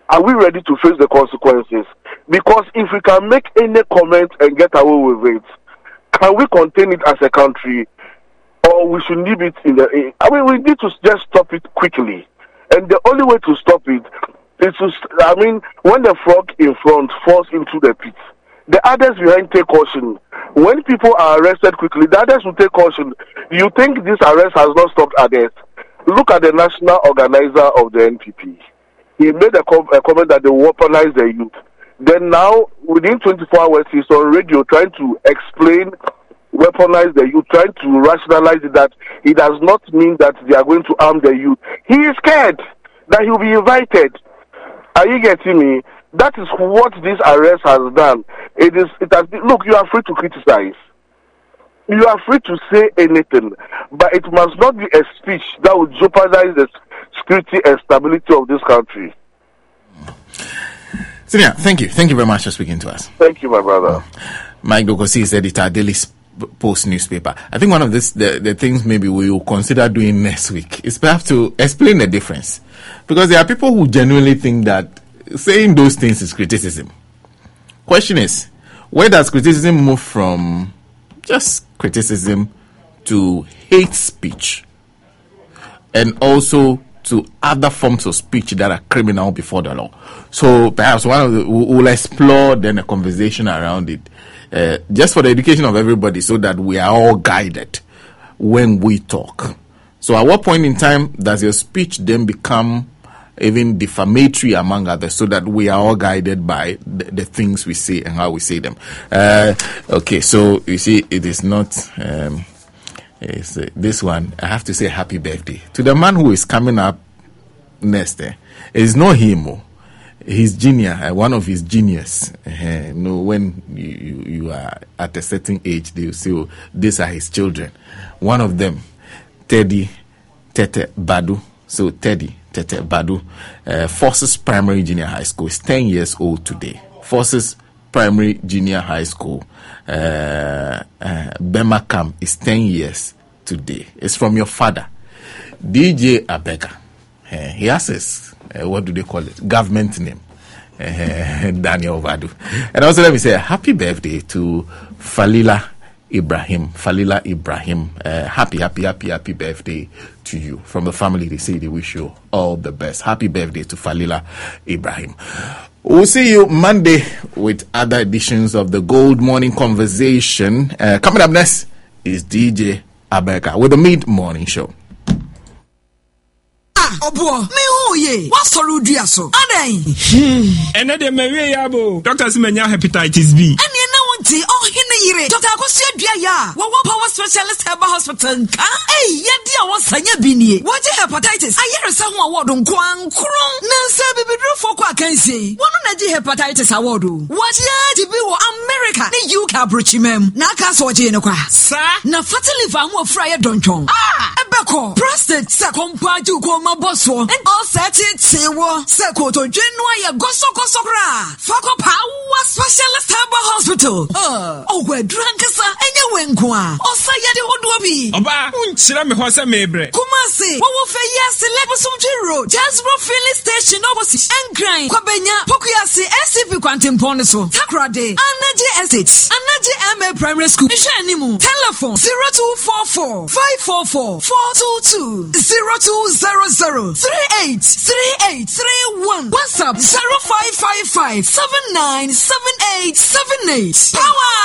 Are we ready to face the consequences? Because if we can make any comment and get away with it, can we contain it as a country, or we should leave it in the? We need to just stop it quickly, and the only way to stop it is to. When the frog in front falls into the pit, the others behind take caution. When people are arrested quickly, the others will take caution. You think this arrest has not stopped others? Look at the national organizer of the NPP. He made a comment that they weaponize the youth. Then now, within 24 hours, he's on radio trying to explain, weaponize the youth, trying to rationalize it that it does not mean that they are going to arm the youth. He is scared that he will be invited. Are you getting me? That is what this arrest has done. Look, you are free to criticize. You are free to say anything, but it must not be a speech that would jeopardize the security and stability of this country. Senior, thank you. Thank you very much for speaking to us. Thank you, my brother. Mike Dokosi is editor at Daily Post newspaper. I think one of the things maybe we will consider doing next week is perhaps to explain the difference. Because there are people who genuinely think that saying those things is criticism. Question is, where does criticism move from just criticism to hate speech, and also to other forms of speech that are criminal before the law? So perhaps we'll explore then a conversation around it, just for the education of everybody, so that we are all guided when we talk. So at what point in time does your speech then become even defamatory among others, so that we are all guided by the things we say and how we say them? Okay, so you see, it is not this one. I have to say happy birthday to the man who is coming up next. It's not him, his junior, one of his juniors. When you are at a certain age, they will say, oh, these are his children. One of them, Teddy Tete Badu. So Teddy Tete Badu, Forces Primary Junior High School, is 10 years old today. Forces Primary Junior High School, Bema Camp, is 10 years today. It's from your father, DJ Abega. He has his, what do they call it? Government name, Daniel Badu. And also let me say happy birthday to Falila Ibrahim. Happy birthday to you. From the family, they say they wish you all the best. Happy birthday to Falila Ibrahim. We'll see you Monday with other editions of the Gold Morning Conversation. Coming up next is DJ Abeka with the Mid-Morning Show. Obo, me who ye? What sorrow do you so? And then me yabo. Doctors menya hepatitis B. And you know what? Oh, hine yire. Doctor Akosia Dia. What power specialist herbal hospital? Hey, ye dia was sanya bini. What hepatitis? I hear someone award on Kwang Kron. Nansa baby do for kwa can say. One on hepatitis award. What ya to be America? The UK brochimem. Naka so je no kwa. Sir, na fatally van wo fryer donchon. Ebeko. Prostate sa kompa ju ko maboso. And all set it say wo. Seko to January goso kra. Fako power specialist herbal hospital. Oh, we're drunk, sir, and you went qua. Oh, say, you would be. Oba, unchira me was a mebre. Kumasi, what will say yes, level some Jiro, Jasbro filling station overseas, and grind, Quabenya, Pokiasi, SCP Quantum Poniso, Takrade, Anaji Estates, Anaji MA Primary School, Shanimu, telephone 0244 544 422 0200 383831, WhatsApp 0555 797878. Power!